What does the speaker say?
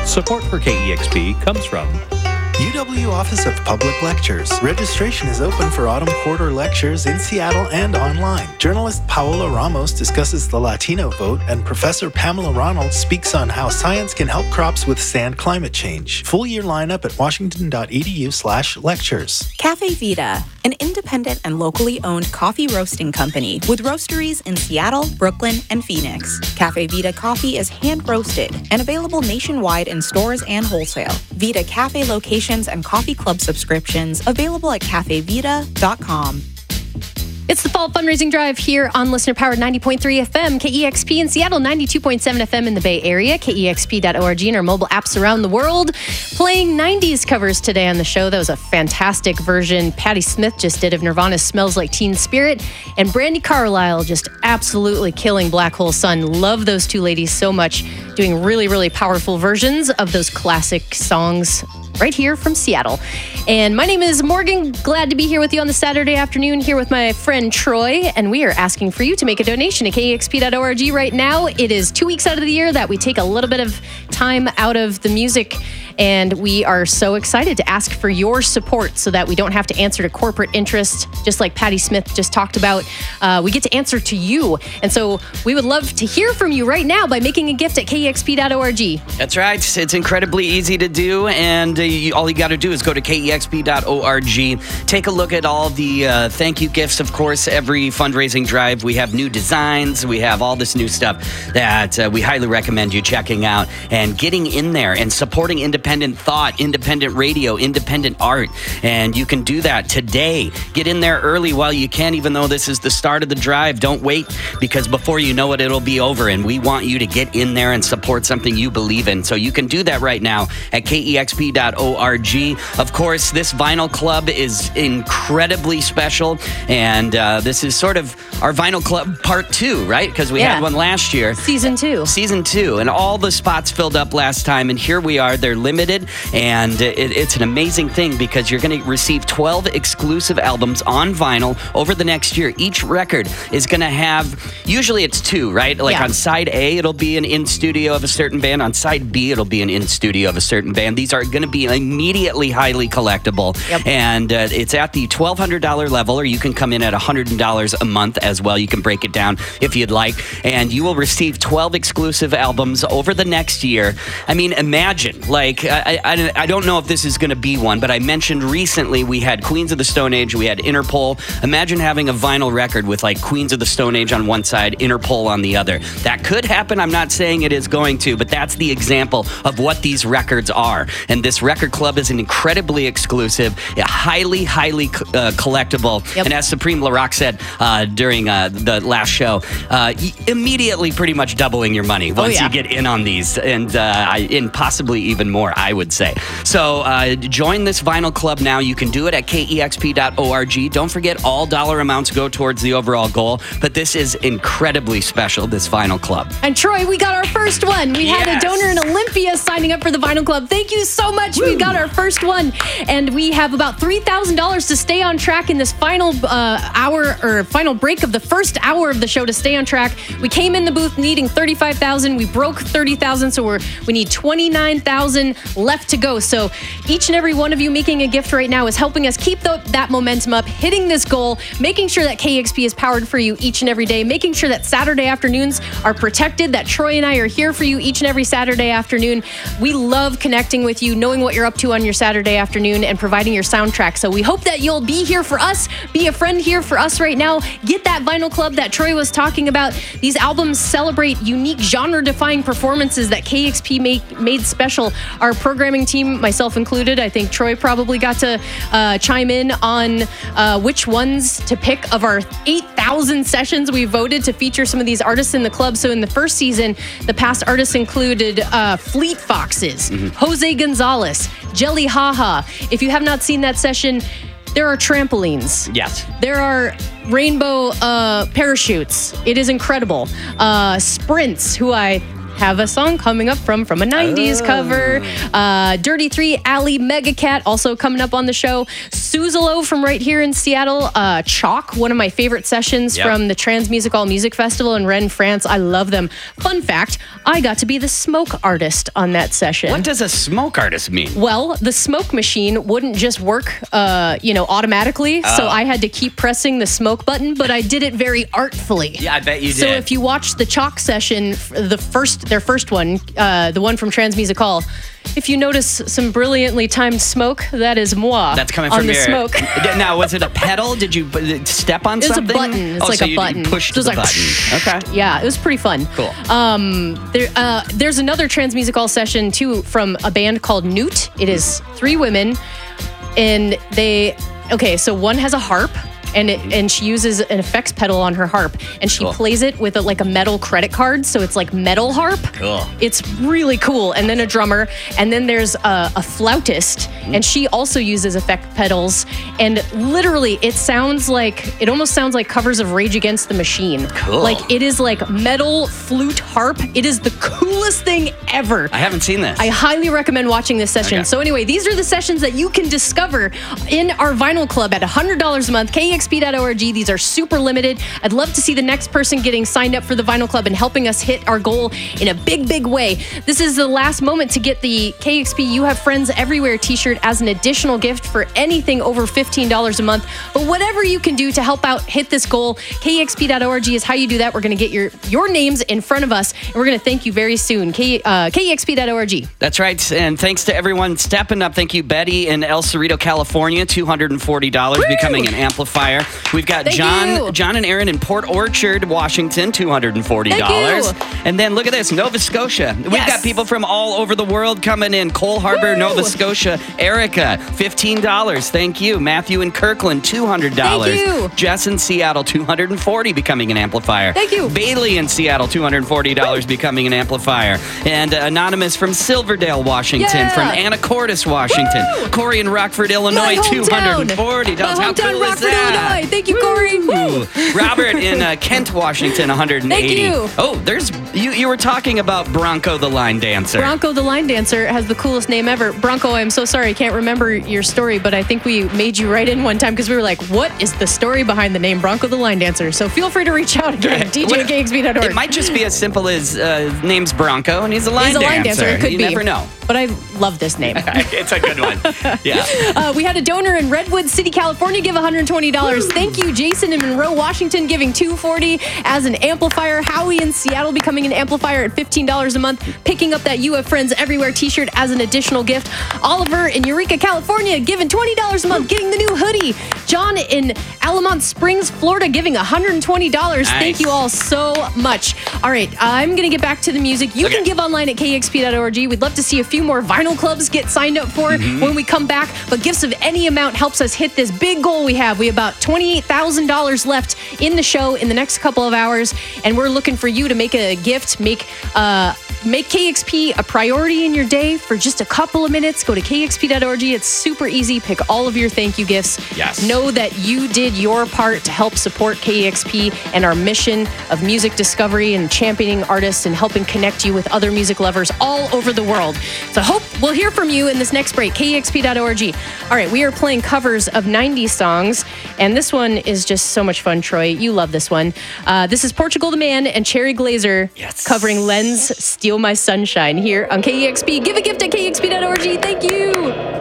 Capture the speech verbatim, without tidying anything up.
Support for K E X P comes from U W Office of Public Lectures. Registration is open for autumn quarter lectures in Seattle and online. Journalist Paola Ramos discusses the Latino vote, and Professor Pamela Ronald speaks on how science can help crops withstand climate change. Full year lineup at washington.edu slash lectures. Cafe Vita, an independent and locally owned coffee roasting company with roasteries in Seattle, Brooklyn, and Phoenix. Cafe Vita coffee is hand roasted and available nationwide in stores and wholesale. Vita Cafe locations and coffee club subscriptions available at cafe vita dot com. It's the Fall Fundraising Drive here on Listener Powered ninety point three F M, K E X P in Seattle, ninety-two point seven F M in the Bay Area, K E X P dot org, and our mobile apps around the world. Playing nineties covers today on the show. That was a fantastic version Patti Smith just did of Nirvana's Smells Like Teen Spirit, and Brandi Carlile just absolutely killing Black Hole Sun. Love those two ladies so much, doing really, really powerful versions of those classic songs right here from Seattle. And my name is Morgan. Glad to be here with you on the Saturday afternoon here with my friend Troy. And we are asking for you to make a donation to K E X P dot org right now. It is two weeks out of the year that we take a little bit of time out of the music. And we are so excited to ask for your support so that we don't have to answer to corporate interest, just like Patti Smith just talked about. Uh, we get to answer to you. And so we would love to hear from you right now by making a gift at K E X P dot org. That's right. It's incredibly easy to do. And uh, you, all you got to do is go to K E X P dot org. Take a look at all the uh, thank you gifts. Of course, every fundraising drive, we have new designs. We have all this new stuff that uh, we highly recommend you checking out and getting in there and supporting independent thought, independent radio, independent art. And you can do that today. Get in there early while you can, even though this is the start of the drive. Don't wait, because before you know it, it'll be over. And we want you to get in there and support something you believe in. So you can do that right now at K E X P dot org. Of course, this Vinyl Club is incredibly special. And uh, this is sort of our Vinyl Club part two, right? Because we Yeah. had one last year. Season two. Season two. And all the spots filled up last time. And here we are. They're limited. And it, it's an amazing thing because you're going to receive twelve exclusive albums on vinyl over the next year. Each record is going to have, usually it's two, right? Like Yeah. on side A, it'll be an in-studio of a certain band. On side B, it'll be an in-studio of a certain band. These are going to be immediately highly collectible. Yep. And uh, it's at the twelve hundred dollars level, or you can come in at one hundred dollars a month as well. You can break it down if you'd like. And you will receive twelve exclusive albums over the next year. I mean, imagine, like, I, I, I don't know if this is going to be one, but I mentioned recently we had Queens of the Stone Age, we had Interpol. Imagine having a vinyl record with like Queens of the Stone Age on one side, Interpol on the other. That could happen. I'm not saying it is going to, but that's the example of what these records are. And this record club is an incredibly exclusive, highly, highly uh, collectible. Yep. And as Supreme LaRock said uh, during uh, the last show, uh, immediately pretty much doubling your money once yeah. you get in on these, and, uh, I, and possibly even more, I would say. So uh, join this Vinyl Club now. You can do it at K E X P dot org. Don't forget, all dollar amounts go towards the overall goal, but this is incredibly special, this Vinyl Club. And Troy, we got our first one. We had Yes. a donor in Olympia signing up for the Vinyl Club. Thank you so much. Woo. We got our first one. And we have about three thousand dollars to stay on track in this final uh, hour or final break of the first hour of the show to stay on track. We came in the booth needing thirty-five thousand dollars. We broke thirty thousand dollars, so we're, we need twenty-nine thousand dollars left to go. So each and every one of you making a gift right now is helping us keep the, that momentum up, hitting this goal, making sure that K E X P is powered for you each and every day, making sure that Saturday afternoons are protected, that Troy and I are here for you each and every Saturday afternoon. We love connecting with you, knowing what you're up to on your Saturday afternoon, and providing your soundtrack. So we hope that you'll be here for us, be a friend here for us right now. Get that Vinyl Club that Troy was talking about. These albums celebrate unique genre-defying performances that K E X P make, made special. Our programming team, myself included, I think Troy probably got to uh, chime in on uh, which ones to pick of our eight thousand sessions we voted to feature some of these artists in the club. So in the first season, the past artists included uh, Fleet Foxes, mm-hmm. Jose Gonzalez, Jelly Haha. If you have not seen that session, there are trampolines. Yes. There are rainbow uh, parachutes. It is incredible. Uh, Sprints, who I have a song coming up from from a nineties oh. cover. Uh, Dirty three, Ali Megacat, also coming up on the show. Suzalo from right here in Seattle. Uh, Chalk, one of my favorite sessions yep. from the Transmusicale Music Festival in Rennes, France. I love them. Fun fact, I got to be the smoke artist on that session. What does a smoke artist mean? Well, the smoke machine wouldn't just work, uh, you know, automatically. Oh. So I had to keep pressing the smoke button, but I did it very artfully. Yeah, I bet you did. So if you watch the Chalk session, the first, their first one, uh, the one from Transmusicale, if you notice some brilliantly timed smoke, that is moi. That's coming on from the your, smoke. Now, was it a pedal? Did you step on it something? It's a button. It's oh, like so a you button. Pushed so the like, button. Okay. Yeah, it was pretty fun. Cool. Um, there, uh, there's another Transmusicale session too from a band called Newt. It is three women, and they. Okay, so one has a harp. And it, and she uses an effects pedal on her harp, and she cool. plays it with a, like a metal credit card, so it's like metal harp. Cool. It's really cool. And then a drummer, and then there's a, a flautist, mm. and she also uses effect pedals. And literally, it sounds like it almost sounds like covers of Rage Against the Machine. Cool. Like it is like metal flute harp. It is the coolest thing ever. I haven't seen this. I highly recommend watching this session. Okay. So anyway, these are the sessions that you can discover in our vinyl club at one hundred dollars a month. K E X P dot org. These are super limited. I'd love to see the next person getting signed up for the vinyl club and helping us hit our goal in a big, big way. This is the last moment to get the K X P You Have Friends Everywhere t-shirt as an additional gift for anything over fifteen dollars a month. But whatever you can do to help out hit this goal, K E X P dot org is how you do that. We're going to get your, your names in front of us, and we're going to thank you very soon. K, uh, K E X P dot org. That's right. And thanks to everyone stepping up. Thank you, Betty in El Cerrito, California, two hundred forty dollars, Woo! Becoming an amplifier. We've got Thank John, you. John and Aaron in Port Orchard, Washington, two hundred forty dollars. Thank you. And then look at this, Nova Scotia. We've Yes. got people from all over the world coming in. Cole Harbor, Woo! Nova Scotia. Erica, fifteen dollars. Thank you. Matthew in Kirkland, two hundred dollars. Thank you. Jess in Seattle, two hundred forty dollars, becoming an amplifier. Thank you. Bailey in Seattle, two hundred forty dollars, Woo! becoming an amplifier. And uh, Anonymous from Silverdale, Washington. Yeah. From Anacortes, Washington. Woo! Corey in Rockford, Illinois, My hometown. two hundred forty dollars. My How hometown, cool is Rockford, that? Illinois. Thank you, Corey. Woo! Robert in uh, Kent, Washington, one hundred eighty. Thank you. Oh, there's you. You were talking about Bronco the line dancer. Bronco the line dancer has the coolest name ever. Bronco, I'm so sorry, I can't remember your story, but I think we made you write in one time because we were like, what is the story behind the name Bronco the line dancer? So feel free to reach out again, D J at K X P dot org. It might just be as simple as uh, name's Bronco and he's a line He's a dancer. line dancer. It could you be. never know. But I love this name. It's a good one. Yeah. Uh, we had a donor in Redwood City, California, give one hundred twenty dollars. Woo! Thank you, Jason in Monroe, Washington, giving two hundred forty dollars as an amplifier. Howie in Seattle becoming an amplifier at fifteen dollars a month, picking up that You Have Friends Everywhere t-shirt as an additional gift. Oliver in Eureka, California, giving twenty dollars a month, getting the new hoodie. John in Alamont Springs, Florida, giving one hundred twenty dollars. Nice. Thank you all so much. All right, I'm going to get back to the music. You okay. can give online at K X P dot org. We'd love to see a few more vinyl clubs get signed up for mm-hmm. when we come back. But gifts of any amount helps us hit this big goal we have. We have about twenty-eight thousand dollars left in the show in the next couple of hours. And we're looking for you to make a gift, make uh, make K X P a priority in your day for just a couple of minutes. Go to K X P dot org. It's super easy. Pick all of your thank you gifts. Yes. Know that you did your part to help support K X P and our mission of music discovery and championing artists and helping connect you with other music lovers all over the world. So I hope we'll hear from you in this next break. K X P dot org. All right, we are playing covers of nineties songs, and this one is just so much fun, Troy. You love this one. Uh, this is Portugal the Man and Cherry Glazer yes. covering Len's Steal My Sunshine here on K E X P. Give a gift at K X P dot org. Thank you.